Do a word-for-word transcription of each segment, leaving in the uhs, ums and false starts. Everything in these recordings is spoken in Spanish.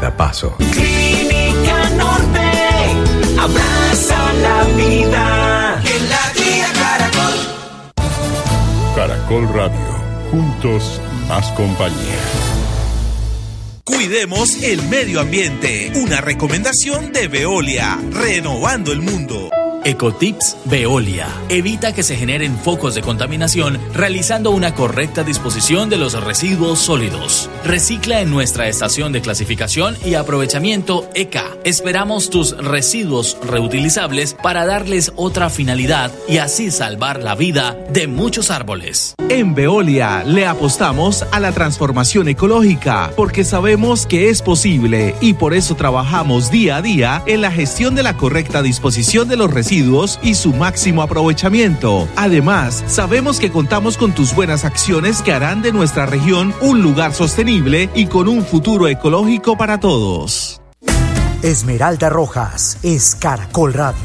cada paso. Clínica Norte, abraza la vida. En la guía Caracol. Caracol Radio, juntos más compañía. Cuidemos el medio ambiente. Una recomendación de Veolia, renovando el mundo. Ecotips Veolia. Evita que se generen focos de contaminación realizando una correcta disposición de los residuos sólidos. Recicla en nuestra estación de clasificación y aprovechamiento E C A. Esperamos tus residuos reutilizables para darles otra finalidad y así salvar la vida de muchos árboles. En Veolia le apostamos a la transformación ecológica porque sabemos que es posible y por eso trabajamos día a día en la gestión de la correcta disposición de los residuos y su máximo aprovechamiento. Además, sabemos que contamos con tus buenas acciones que harán de nuestra región un lugar sostenible y con un futuro ecológico para todos. Esmeralda Rojas es Caracol Radio.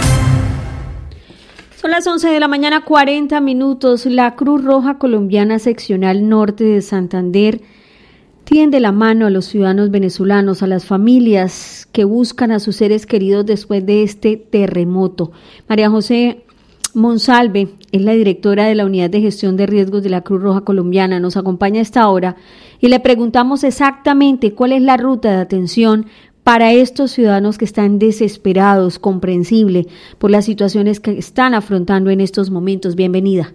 Son las once de la mañana, cuarenta minutos. La Cruz Roja Colombiana Seccional Norte de Santander tiende la mano a los ciudadanos venezolanos, a las familias que buscan a sus seres queridos después de este terremoto. María José Monsalve es la directora de la Unidad de Gestión de Riesgos de la Cruz Roja Colombiana. Nos acompaña a esta hora y le preguntamos exactamente cuál es la ruta de atención para estos ciudadanos que están desesperados, comprensible, por las situaciones que están afrontando en estos momentos. Bienvenida.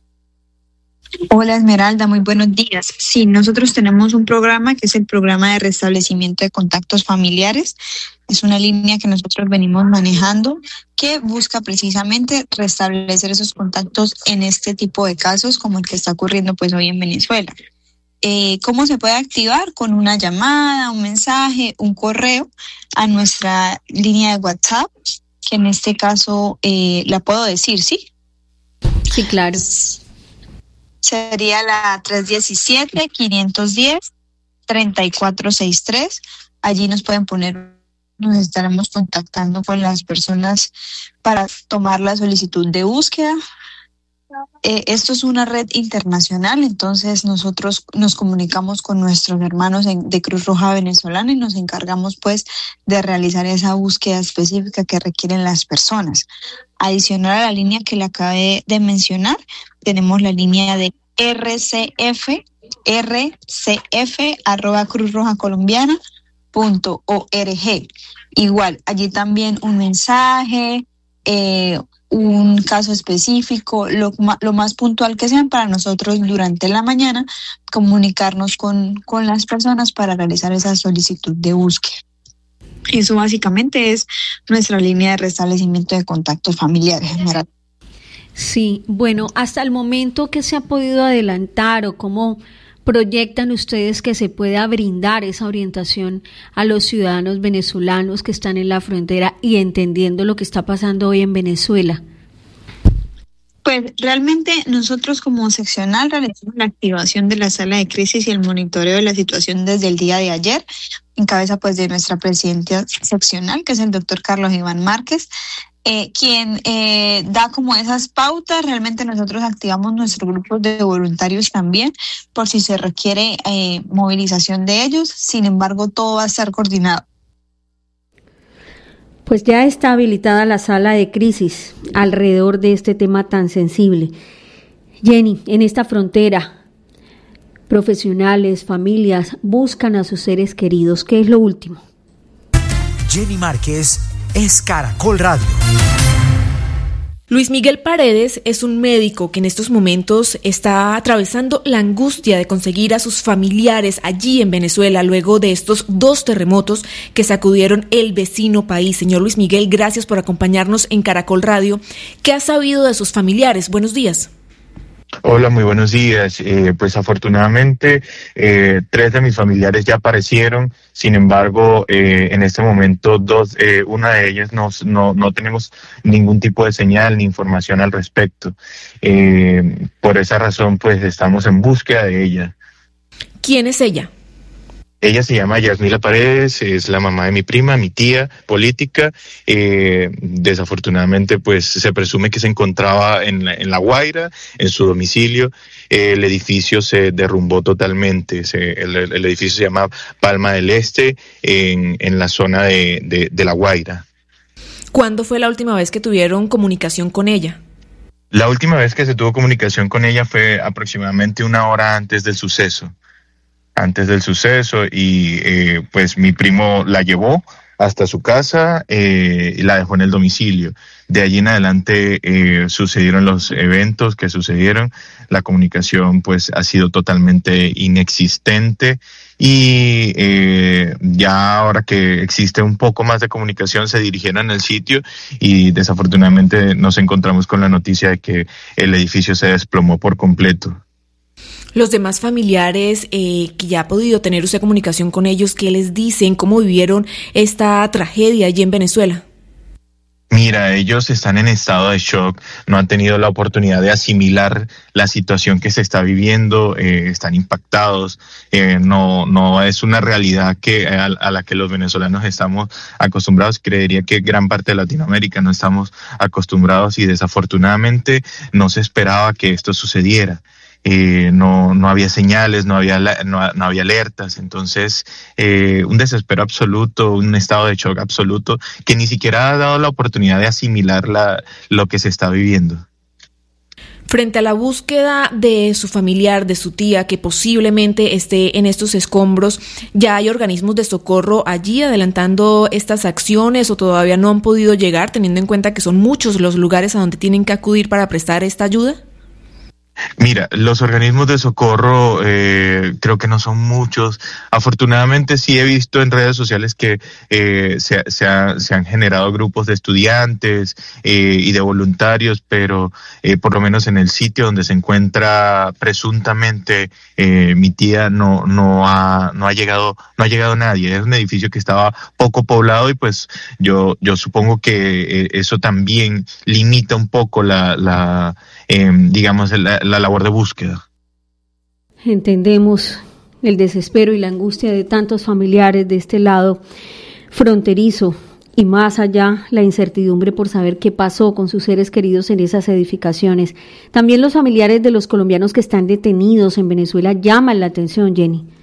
Hola Esmeralda, muy buenos días. Sí, nosotros tenemos un programa que es el programa de restablecimiento de contactos familiares. Es una línea que nosotros venimos manejando que busca precisamente restablecer esos contactos en este tipo de casos como el que está ocurriendo pues hoy en Venezuela. Eh, ¿Cómo se puede activar? Con una llamada, un mensaje, un correo a nuestra línea de WhatsApp, que en este caso eh, la puedo decir, ¿sí? Sí, claro. Sería la tres diecisiete, quinientos diez, treinta y cuatro sesenta y tres. Allí nos pueden poner, nos estaremos contactando con las personas para tomar la solicitud de búsqueda. Eh, esto es una red internacional, entonces nosotros nos comunicamos con nuestros hermanos en, de Cruz Roja Venezolana y nos encargamos pues de realizar esa búsqueda específica que requieren las personas. Adicional a la línea que le acabé de mencionar, tenemos la línea de R C F, R C F arroba cruz roja colombiana punto org. Igual, allí también un mensaje, eh, un caso específico, lo, lo más puntual que sean para nosotros durante la mañana, comunicarnos con, con las personas para realizar esa solicitud de búsqueda. Eso básicamente es nuestra línea de restablecimiento de contactos familiares. Sí, bueno, hasta el momento, ¿qué se ha podido adelantar o cómo proyectan ustedes que se pueda brindar esa orientación a los ciudadanos venezolanos que están en la frontera y entendiendo lo que está pasando hoy en Venezuela? Pues realmente nosotros como seccional realizamos la activación de la sala de crisis y el monitoreo de la situación desde el día de ayer, en cabeza pues de nuestra presidenta seccional, que es el doctor Carlos Iván Márquez, eh, quien eh, da como esas pautas. Realmente nosotros activamos nuestros grupos de voluntarios también, por si se requiere eh, movilización de ellos. Sin embargo, todo va a estar coordinado. Pues ya está habilitada la sala de crisis alrededor de este tema tan sensible. Jenny, en esta frontera, profesionales, familias buscan a sus seres queridos. ¿Qué es lo último? Jenny Márquez es Caracol Radio. Luis Miguel Paredes es un médico que en estos momentos está atravesando la angustia de conseguir a sus familiares allí en Venezuela luego de estos dos terremotos que sacudieron el vecino país. Señor Luis Miguel, gracias por acompañarnos en Caracol Radio. ¿Qué ha sabido de sus familiares? Buenos días. Hola, muy buenos días. Eh, pues afortunadamente eh, tres de mis familiares ya aparecieron. Sin embargo, eh, en este momento dos, eh, una de ellas no, no, no tenemos ningún tipo de señal ni información al respecto. Eh, por esa razón, pues estamos en búsqueda de ella. ¿Quién es ella? Ella se llama Yasmila Paredes, es la mamá de mi prima, mi tía política. Eh, desafortunadamente, pues se presume que se encontraba en la, en La Guaira, en su domicilio, eh, el edificio se derrumbó totalmente. Se, el, el edificio se llama Palma del Este, en, en la zona de, de, de La Guaira. ¿Cuándo fue la última vez que tuvieron comunicación con ella? La última vez que se tuvo comunicación con ella fue aproximadamente una hora antes del suceso. Antes del suceso y eh, pues mi primo la llevó hasta su casa eh, y la dejó en el domicilio. De allí en adelante eh, sucedieron los eventos que sucedieron. La comunicación pues ha sido totalmente inexistente y eh, ya ahora que existe un poco más de comunicación se dirigieron al sitio y desafortunadamente nos encontramos con la noticia de que el edificio se desplomó por completo. Los demás familiares eh, que ya ha podido tener usted comunicación con ellos, ¿qué les dicen? ¿Cómo vivieron esta tragedia allí en Venezuela? Mira, ellos están en estado de shock, no han tenido la oportunidad de asimilar la situación que se está viviendo, eh, están impactados, eh, no, no es una realidad que a, a la que los venezolanos estamos acostumbrados. Creería que gran parte de Latinoamérica no estamos acostumbrados y desafortunadamente no se esperaba que esto sucediera. Eh, no, no había señales, no había, no, no había alertas, entonces eh, un desespero absoluto, un estado de shock absoluto que ni siquiera ha dado la oportunidad de asimilar la, lo que se está viviendo. Frente a la búsqueda de su familiar, de su tía, que posiblemente esté en estos escombros, ¿ya hay organismos de socorro allí adelantando estas acciones o todavía no han podido llegar, teniendo en cuenta que son muchos los lugares a donde tienen que acudir para prestar esta ayuda? Mira, los organismos de socorro eh, creo que no son muchos. Afortunadamente sí he visto en redes sociales que eh, se, se, ha, se han generado grupos de estudiantes eh, y de voluntarios, pero eh, por lo menos en el sitio donde se encuentra presuntamente eh, mi tía no, no, ha, no, ha llegado, no ha llegado nadie. Es un edificio que estaba poco poblado y pues yo, yo supongo que eh, eso también limita un poco la, la eh, digamos, la, la labor de búsqueda. Entendemos el desespero y la angustia de tantos familiares de este lado fronterizo y más allá la incertidumbre por saber qué pasó con sus seres queridos en esas edificaciones. También los familiares de los colombianos que están detenidos en Venezuela llaman la atención, Jenny.